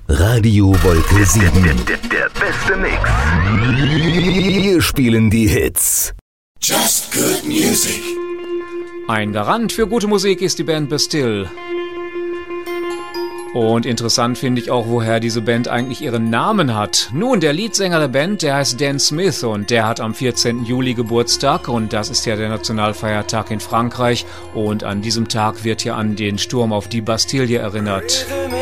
Radio Wolke 7. Der beste Mix. Wir spielen die Hits. Just good music. Ein Garant für gute Musik ist die Band Bastille. Und interessant finde ich auch, woher diese Band eigentlich ihren Namen hat. Nun, der Leadsänger der Band, der heißt Dan Smith und der hat am 14. Juli Geburtstag und das ist ja der Nationalfeiertag in Frankreich und an diesem Tag wird ja an den Sturm auf die Bastille erinnert.